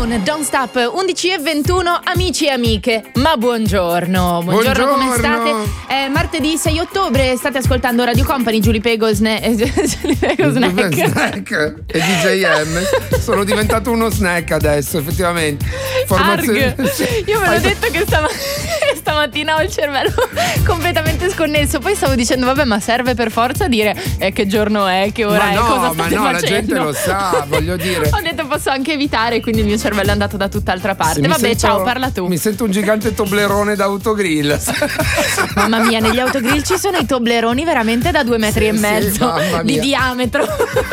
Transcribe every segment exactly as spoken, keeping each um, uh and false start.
con Don't Stop. Undici e ventuno, amici e amiche, ma buongiorno. Buongiorno, buongiorno. come state? È martedì sei ottobre, state ascoltando Radio Company, Giulia Pego, Sna- Giulia Pego Snack. Snack e D J M. Sono diventato uno snack adesso, effettivamente. Formazione. Arg. Io ve l'ho detto che stama- stamattina ho il cervello completamente sconnesso. Poi stavo dicendo, vabbè, ma serve per forza dire eh, che giorno è, che ora ma è, no, cosa ma state no, facendo? la gente lo sa, voglio dire. Ho detto posso anche evitare, quindi il mio cervello è andato da tutt'altra parte. Sì, vabbè, sento, ciao, parla tu. Mi sento un gigante toblerone d'autogrill. Mamma mia, negli autogrill ci sono i tobleroni veramente da due metri sì, e mezzo sì, di diametro.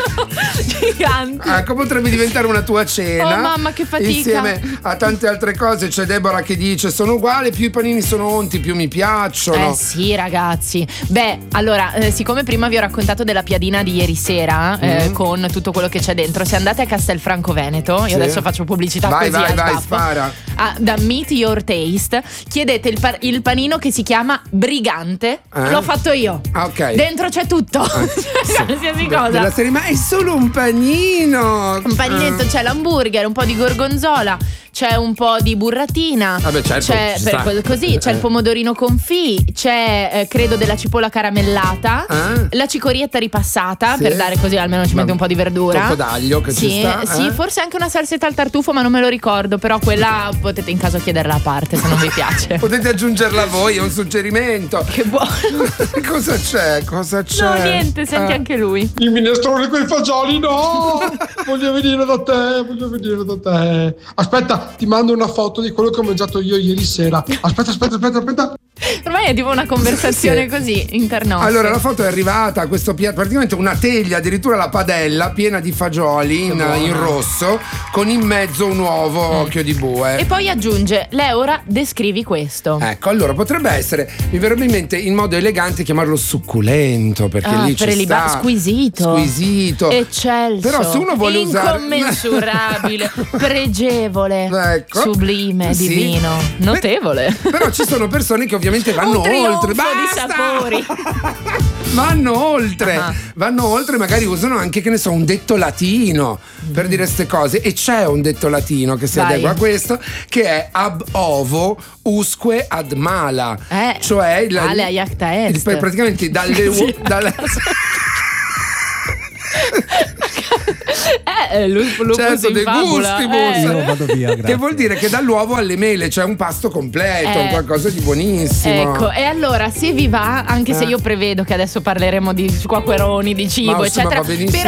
Giganti. Ecco, potrebbe diventare una tua cena. Oh mamma, che fatica. Insieme a tante altre cose. C'è Deborah che dice: sono uguali, più i panini sono onti, più mi piacciono. Eh sì, ragazzi. Beh, allora, eh, siccome prima vi ho raccontato della piadina di ieri sera, mm-hmm. eh, con tutto quello che c'è dentro, se andate a Castelfranco Veneto, io sì. adesso faccio pubblicità vai, così vai, al vai, tappo, spara. Ah, da Meet Your Taste, chiedete il, par- il panino che si chiama Brigante. Eh? L'ho fatto io. Ah, ok. Dentro c'è tutto. Ah, qualsiasi cosa. Della serie, ma è solo un panino. Un paninetto, ah. c'è l'hamburger, un po' di gorgonzola, c'è un po' di burratina. Vabbè, certo, c'è per, sta. così, c'è eh. il pomodorino confit, c'è eh, credo della cipolla caramellata, ah. la cicorietta ripassata, sì. per dare così almeno ci ma mette un po' di verdura. Tocco d'aglio che sì, ci sta. Eh? Sì, forse anche una salsetta al tartufo, ma non me lo ricordo. Però quella potete in caso chiederla a parte se non vi piace. Potete aggiungerla voi, è un suggerimento. Che buono. Cosa c'è? Cosa c'è? No, niente, senti eh. anche lui. Il minestrone con i fagioli, no! Voglio venire da te, voglio venire da te. Aspetta, ti mando una foto di quello che ho mangiato io ieri sera. Aspetta, aspetta, aspetta, aspetta. Ormai è tipo una conversazione sì. così internotte. Allora la foto è arrivata, questo piatto, praticamente una teglia, addirittura la padella piena di fagioli in, in rosso, con in mezzo un uovo mm. occhio di bue. E poi aggiunge: lei ora descrivi questo. Ecco, allora potrebbe essere, mi verrebbe in mente in modo elegante chiamarlo succulento, perché ah, lì ci preliba- sta squisito, squisito, eccelso, però se uno vuole usare incommensurabile, pregevole, ecco. sublime, sì. divino, notevole. Però ci sono persone che ovviamente vanno un oltre, di basta! sapori. vanno oltre, ah. vanno oltre, magari usano anche, che ne so, un detto latino mm. per dire queste cose, e c'è un detto latino che si Vai. adegua a questo, che è ab ovo usque ad mala, eh, cioè il, ale aiacta est, il, praticamente dalle, sì, dalle eh, lupus certo, in dei fabula. gustibus, eh. Io vado via, grazie. che vuol dire che dall'uovo alle mele c'è un pasto completo, Eh. qualcosa di buonissimo. Ecco, e allora se vi va, anche se Eh. io prevedo che adesso parleremo di squacqueroni, di cibo, Ma, eccetera, ma va benissimo. però